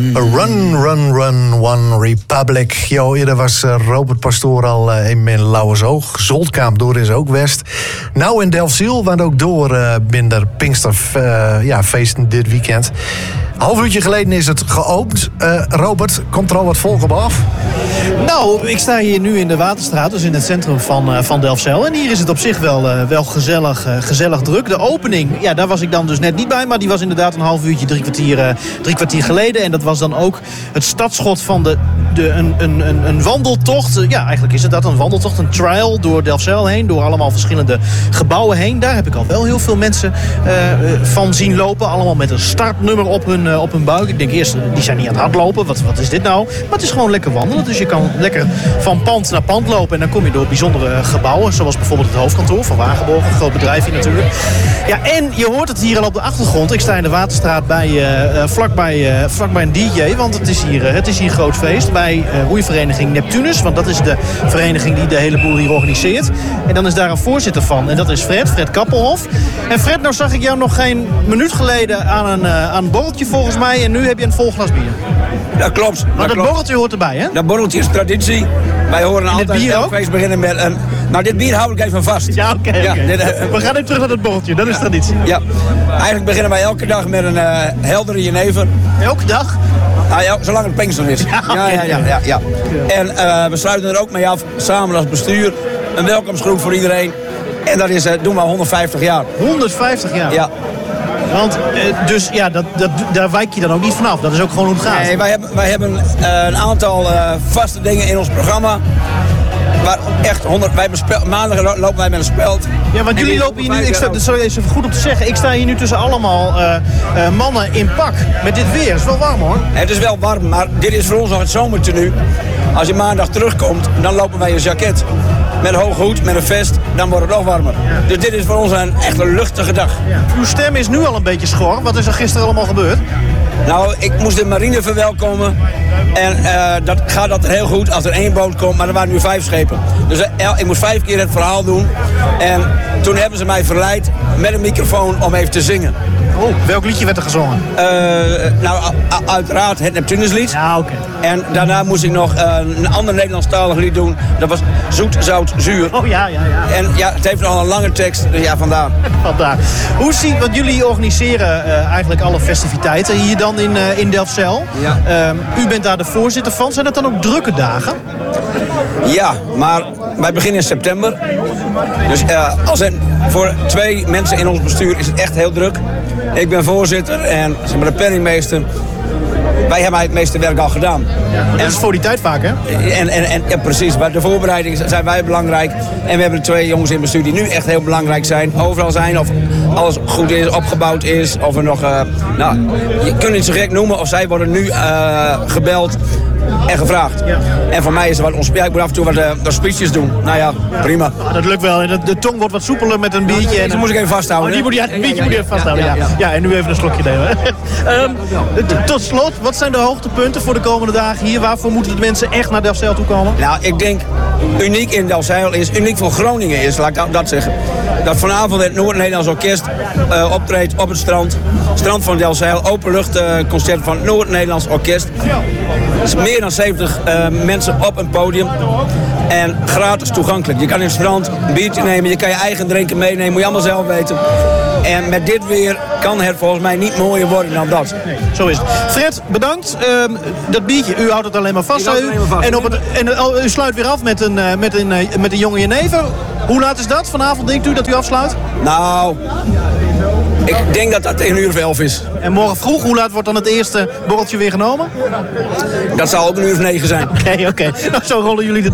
Run, run, run, One Republic. Jo, eerder was Robert Pastoor al in Lauwersoog. Zoltkamp door is ook West. Nou in Delfziel, want ook door binnen Pinkster feesten dit weekend. Half uurtje geleden is het geopend. Robert, komt er al wat volk op af? Nou, ik sta hier nu in de Waterstraat, dus in het centrum van Delfzijl. En hier is het op zich wel gezellig druk. De opening, ja, daar was ik dan dus net niet bij. Maar die was inderdaad een half uurtje, drie kwartier geleden. En dat was dan ook het startschot van een wandeltocht. Ja, eigenlijk is het dat, een wandeltocht, een trial door Delfzijl heen. Door allemaal verschillende gebouwen heen. Daar heb ik al wel heel veel mensen van zien lopen. Allemaal met een startnummer op hun buik. Ik denk eerst, die zijn niet aan het hardlopen. Wat is dit nou? Maar het is gewoon lekker wandelen. Dus je kan lekker van pand naar pand lopen. En dan kom je door bijzondere gebouwen. Zoals bijvoorbeeld het hoofdkantoor van Wagenborg. Een groot bedrijf hier natuurlijk. Ja, en je hoort het hier al op de achtergrond. Ik sta in de Waterstraat vlakbij een DJ. Want het is hier groot feest. Bij roeivereniging Neptunus. Want dat is de vereniging die de hele boel hier organiseert. En dan is daar een voorzitter van. En dat is Fred Kappelhof. En Fred, nou zag ik jou nog geen minuut geleden aan een borreltje volgens mij. En nu heb je een vol glas bier. Dat klopt. Maar dat borreltje hoort erbij, hè? Dat borreltje is traditie. Wij horen en altijd elk feest beginnen met een... Nou, dit bier hou ik even vast. Ja, oké. We gaan even terug naar het borreltje. Dat is traditie. Ja. Eigenlijk beginnen wij elke dag met een heldere jenever. Elke dag? Ja, zolang het Pinkster is. Ja. En we sluiten er ook mee af, samen als bestuur. Een welkomstgroep voor iedereen. En dat is, doen we al 150 jaar. 150 jaar? Ja. Want, dus ja, daar wijk je dan ook niet vanaf. Dat is ook gewoon hoe het gaat. Nee, wij hebben een aantal vaste dingen in ons programma. Waar echt maandag lopen wij met een speld. Ja, want jullie lopen hier nu, dat is even goed om te zeggen. Ik sta hier nu tussen allemaal mannen in pak. Met dit weer. Het is wel warm, hoor. Het is wel warm, maar dit is voor ons nog het zomertenu. Als je maandag terugkomt, dan lopen wij een jacket. Met een hoge hoed, met een vest, dan wordt het nog warmer. Ja. Dus dit is voor ons echt een luchtige dag. Ja. Uw stem is nu al een beetje schor. Wat is er gisteren allemaal gebeurd? Nou, ik moest de marine verwelkomen. En dat gaat heel goed als er 1 boot komt, maar er waren nu 5 schepen. Dus ik moest 5 keer het verhaal doen. En toen hebben ze mij verleid met een microfoon om even te zingen. Oh, welk liedje werd er gezongen? Uiteraard het Neptunuslied. Ja, oké. En daarna moest ik nog een ander Nederlandstalig lied doen. Dat was Zoet, Zout, Zuur. Oh ja. En ja, het heeft nog een lange tekst, dus ja, vandaar. Want jullie organiseren eigenlijk alle festiviteiten hier dan in Delfzijl. Ja. U bent daar de voorzitter van. Zijn dat dan ook drukke dagen? Ja, maar wij beginnen in september. Dus voor 2 mensen in ons bestuur is het echt heel druk. Ik ben voorzitter en de penningmeester. Wij hebben het meeste werk al gedaan. Ja, dat is voor die tijd vaak, hè? Ja, precies. Maar de voorbereidingen zijn wij belangrijk. En we hebben 2 jongens in het bestuur die nu echt heel belangrijk zijn. Overal zijn, of alles goed is, opgebouwd is. Of er nog... je kunt het zo gek noemen. Of zij worden nu gebeld en gevraagd. Ja. En voor mij is er wat ontspeeld. Ik moet af en toe wat speeches doen. Nou ja, prima. Dat lukt wel. De tong wordt wat soepeler met een biertje. En... moest ik even vasthouden. Het biertje moet je even vasthouden, ja. En nu even een slokje nemen. Tot slot, wat zijn de hoogtepunten voor de komende dagen hier? Waarvoor moeten de mensen echt naar Delfzijl toe komen? Nou, ik denk uniek in Delfzijl is, uniek voor Groningen is, laat ik dat zeggen. Dat vanavond het Noord-Nederlands Orkest optreedt op het strand. Strand van Delfzijl, openluchtconcert van het Noord-Nederlands Orkest. Meer dan 70 mensen op een podium. En gratis toegankelijk. Je kan in het strand een biertje nemen, je kan je eigen drinken meenemen, moet je allemaal zelf weten. En met dit weer kan het volgens mij niet mooier worden dan dat. Nee, zo is het. Fred, bedankt. Dat biertje, u houdt het alleen maar vast. En u sluit weer af met een jonge jenever. Hoe laat is dat? Vanavond denkt u dat u afsluit? Nou, ik denk dat dat tegen 11:00 is. En morgen vroeg, hoe laat wordt dan het eerste borreltje weer genomen? Dat zal ook 9:00 zijn. Oké. Nou, zo rollen jullie de